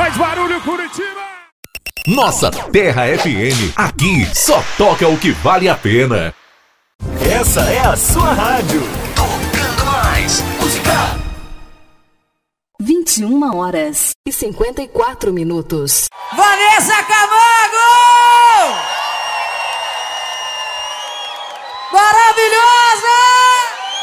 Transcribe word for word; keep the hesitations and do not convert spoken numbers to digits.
Faz barulho, Curitiba! Nossa Terra F M, aqui só toca o que vale a pena. Essa é a sua rádio. Tocando mais música. vinte e uma horas e cinquenta e quatro minutos. Vanessa Camargo!